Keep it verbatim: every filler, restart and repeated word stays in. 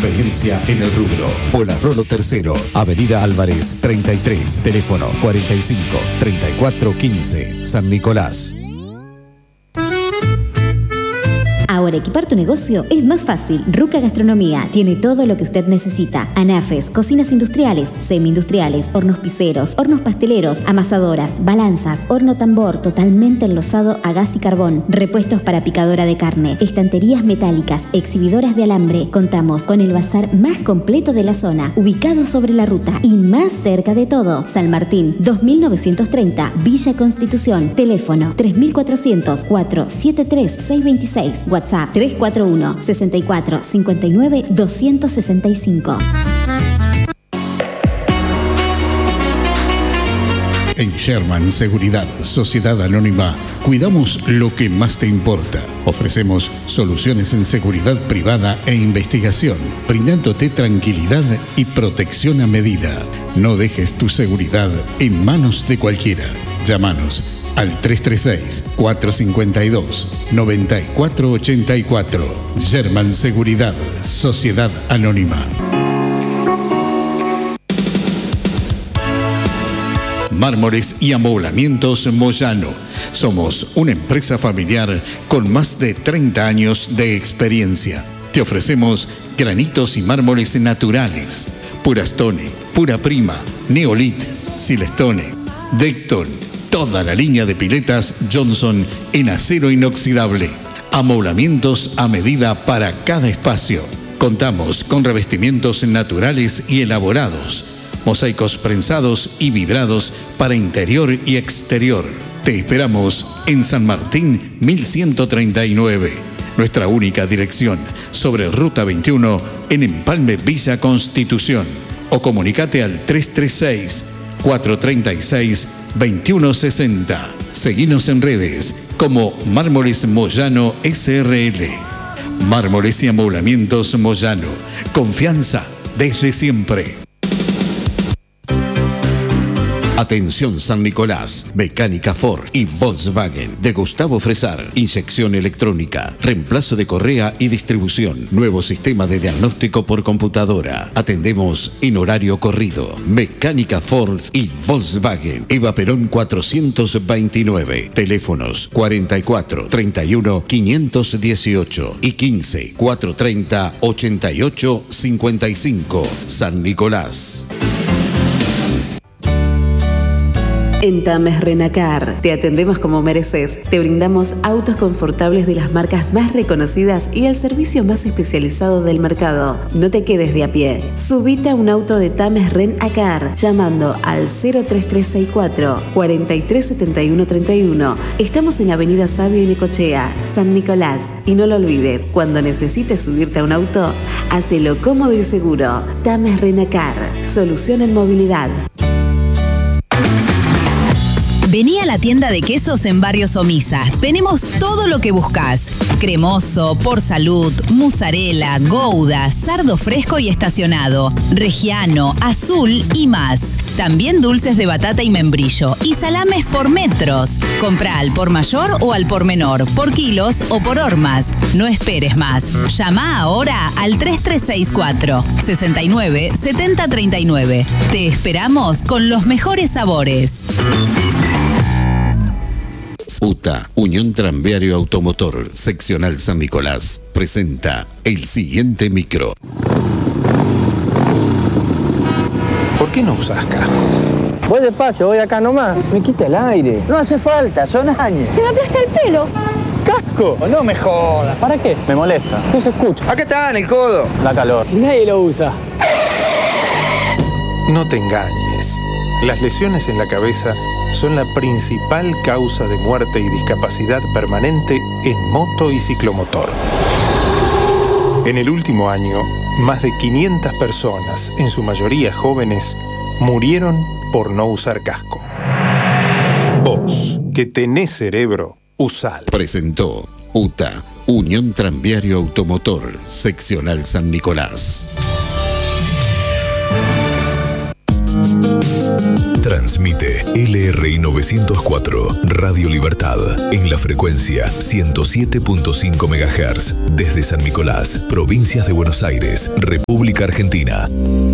experiencia en el rubro. Polarrolo Tercero, Avenida Álvarez treinta y tres, teléfono cuarenta y cinco, treinta y cuatro, quince, San Nicolás. Ahora equipar tu negocio es más fácil. Ruca Gastronomía tiene todo lo que usted necesita. Anafes, cocinas industriales, semi-industriales, hornos piceros, hornos pasteleros, amasadoras, balanzas, horno tambor totalmente enlosado a gas y carbón, repuestos para picadora de carne, estanterías metálicas, exhibidoras de alambre. Contamos con el bazar más completo de la zona, ubicado sobre la ruta y más cerca de todo. San Martín, dos mil novecientos treinta, Villa Constitución. Teléfono tres mil cuatrocientos cuatro siete tres seis veintiséis. WhatsApp tres cuatro uno, sesenta y cuatro, cincuenta y nueve, doscientos sesenta y cinco. En Sherman Seguridad, Sociedad Anónima, cuidamos lo que más te importa. Ofrecemos soluciones en seguridad privada e investigación, brindándote tranquilidad y protección a medida. No dejes tu seguridad en manos de cualquiera. Llámanos al tres tres seis, cuatro cinco dos, nueve cuatro ocho cuatro. Sherman Seguridad, Sociedad Anónima. Mármoles y amoblamientos Moyano. Somos una empresa familiar con más de treinta años de experiencia. Te ofrecemos granitos y mármoles naturales, Purastone, Pura Prima, Neolit, Silestone, Decton, toda la línea de piletas Johnson en acero inoxidable. Amoblamientos a medida para cada espacio. Contamos con revestimientos naturales y elaborados, mosaicos prensados y vibrados para interior y exterior. Te esperamos en San Martín mil ciento treinta y nueve. Nuestra única dirección, sobre Ruta veintiuno, en Empalme, Villa Constitución. O comunicate al tres tres seis, cuatro tres seis, dos uno seis cero. Seguinos en redes como Mármoles Moyano S R L. Mármoles y amoblamientos Moyano. Confianza desde siempre. Atención San Nicolás, Mecánica Ford y Volkswagen de Gustavo Fresar, inyección electrónica, reemplazo de correa y distribución, nuevo sistema de diagnóstico por computadora. Atendemos en horario corrido. Mecánica Ford y Volkswagen, Eva Perón cuatrocientos veintinueve, teléfonos cuarenta y cuatro, treinta y uno, quinientos dieciocho y quince, cuatrocientos treinta, ochenta y ocho, cincuenta y cinco. San Nicolás. En Tames Renacar te atendemos como mereces. Te brindamos autos confortables de las marcas más reconocidas y el servicio más especializado del mercado. No te quedes de a pie. Subite a un auto de Tames Renacar llamando al cero tres tres seis cuatro, cuatro tres siete uno tres uno. Estamos en Avenida Sabio y Necochea, San Nicolás. Y no lo olvides, cuando necesites subirte a un auto, hacelo cómodo y seguro. Tames Renacar, solución en movilidad. Vení a la tienda de quesos en Barrio Somisa. Tenemos todo lo que buscas. Cremoso, por salud, mozzarella, gouda, sardo fresco y estacionado, regiano, azul y más. También dulces de batata y membrillo y salames por metros. Compra al por mayor o al por menor, por kilos o por hormas. No esperes más. Llama ahora al tres tres seis cuatro, sesenta y nueve, setenta treinta y nueve. Te esperamos con los mejores sabores. U T A, Unión Tranviario Automotor, Seccional San Nicolás, presenta el siguiente micro. ¿Por qué no usás casco? Voy despacio, voy acá nomás. Me quita el aire. No hace falta, son años. Se me aplasta el pelo. ¡Casco! No me jodas. ¿Para qué? Me molesta. No se escucha. Acá está, en el codo. Da calor. Si nadie lo usa. No te engañes. Las lesiones en la cabeza son la principal causa de muerte y discapacidad permanente en moto y ciclomotor. En el último año, más de quinientas personas, en su mayoría jóvenes, murieron por no usar casco. Vos, que tenés cerebro, usalo. Presentó U T A, Unión Tranviario Automotor, Seccional San Nicolás. Transmite L R I novecientos cuatro, Radio Libertad, en la frecuencia ciento siete punto cinco megahertz, desde San Nicolás, provincias de Buenos Aires, República Argentina.